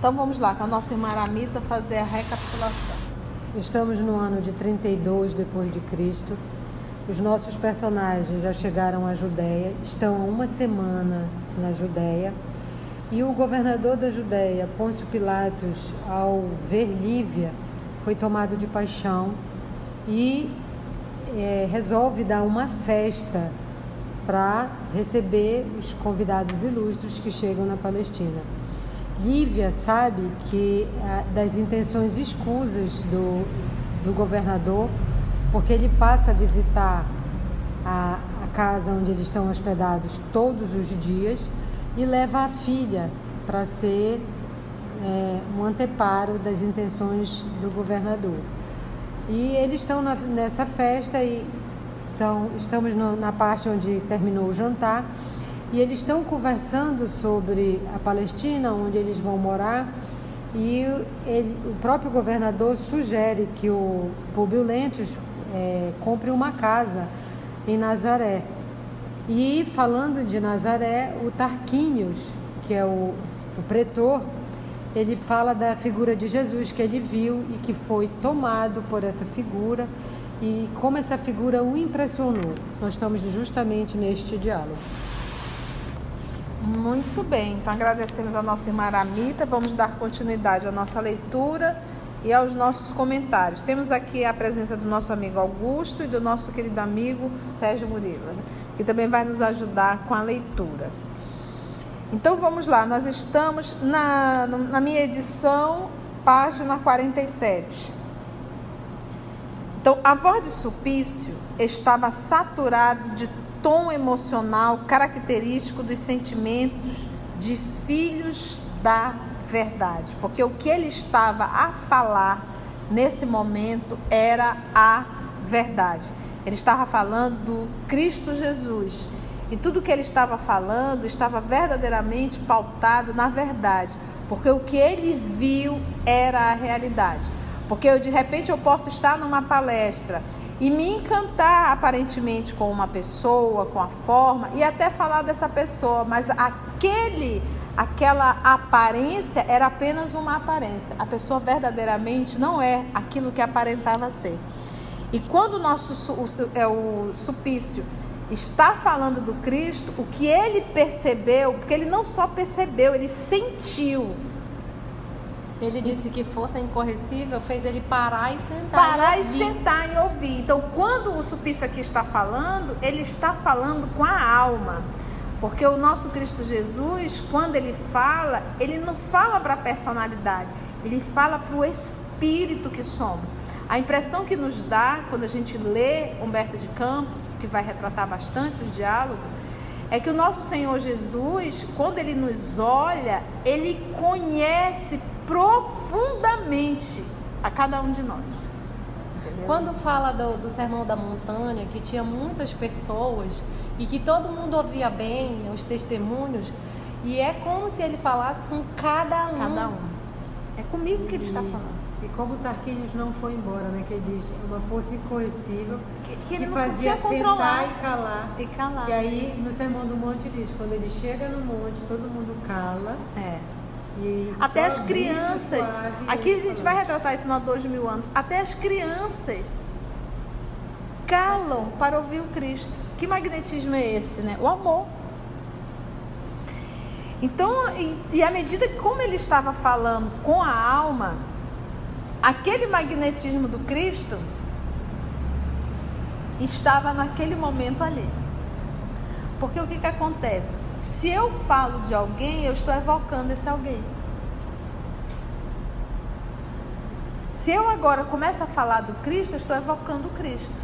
Então vamos lá, com a nossa irmã Aramita, fazer a recapitulação. Estamos no ano de 32 depois de Cristo. Os nossos personagens já chegaram à Judéia, estão há uma semana na Judéia. E o governador da Judéia, Pôncio Pilatos, ao ver Lívia, foi tomado de paixão e resolve dar uma festa para receber os convidados ilustres que chegam na Palestina. Lívia sabe que das intenções escusas do governador, porque ele passa a visitar a casa onde eles estão hospedados todos os dias e leva a filha para ser um anteparo das intenções do governador. E eles estão nessa festa e estamos na parte onde terminou o jantar. E eles estão conversando sobre a Palestina, onde eles vão morar, e o próprio governador sugere que o Públio Lentulus compre uma casa em Nazaré. E falando de Nazaré, o Tarquínios, que é o pretor, ele fala da figura de Jesus que ele viu e que foi tomado por essa figura e como essa figura o impressionou. Nós estamos justamente neste diálogo. Muito bem, então agradecemos a nossa irmã Aramita, vamos dar continuidade à nossa leitura e aos nossos comentários. Temos aqui a presença do nosso amigo Augusto e do nosso querido amigo Sérgio Murilo, que também vai nos ajudar com a leitura. Então vamos lá, nós estamos na minha edição, página 47. Então, a voz de Sulpício estava saturada de tom emocional característico dos sentimentos de filhos da verdade, porque o que ele estava a falar nesse momento era a verdade. Ele estava falando do Cristo Jesus e tudo que ele estava falando estava verdadeiramente pautado na verdade, porque o que ele viu era a realidade. Porque de repente eu posso estar numa palestra e me encantar aparentemente com uma pessoa, com a forma, e até falar dessa pessoa, mas aquela aparência era apenas uma aparência. A pessoa verdadeiramente não é aquilo que aparentava ser. E quando o Sulpício está falando do Cristo, o que ele percebeu, porque ele não só percebeu, ele sentiu. Ele disse que força incorrigível fez ele parar e sentar e ouvir. Então, quando o Sulpício aqui está falando, ele está falando com a alma. Porque o nosso Cristo Jesus, quando ele fala, ele não fala para a personalidade, ele fala para o espírito que somos. A impressão que nos dá, quando a gente lê Humberto de Campos, que vai retratar bastante os diálogos, é que o nosso Senhor Jesus, quando ele nos olha, ele conhece profundamente a cada um de nós. Entendeu? Quando fala do Sermão da Montanha, que tinha muitas pessoas e que todo mundo ouvia bem os testemunhos, e é como se ele falasse com cada um. Cada um. É comigo que ele está falando. E como o Tarquínios não foi embora, né? Que ele diz, uma força incoercível que ele não fazia podia controlar sentar e calar. Que aí no Sermão do Monte diz, quando ele chega no monte, todo mundo cala. E até as crianças, aqui a gente vai retratar isso há 2000 anos, até as crianças calam para ouvir o Cristo. Que magnetismo é esse, né? O amor. Então, e à medida que como ele estava falando com a alma, aquele magnetismo do Cristo estava naquele momento ali. Porque o que acontece? Se eu falo de alguém, eu estou evocando esse alguém. Se eu agora começo a falar do Cristo, eu estou evocando o Cristo.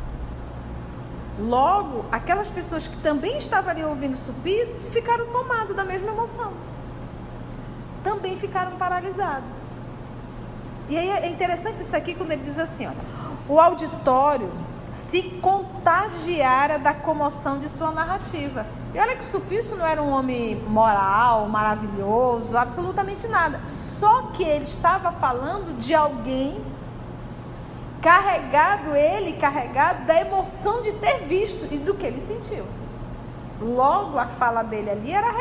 Logo, aquelas pessoas que também estavam ali ouvindo Sulpício ficaram tomadas da mesma emoção. Também ficaram paralisadas. E aí é interessante isso aqui quando ele diz assim, olha, o auditório se contagiara da comoção de sua narrativa. E olha que Sulpício não era um homem moral, maravilhoso, absolutamente nada. Só que ele estava falando de alguém carregado da emoção de ter visto e do que ele sentiu. Logo, a fala dele ali era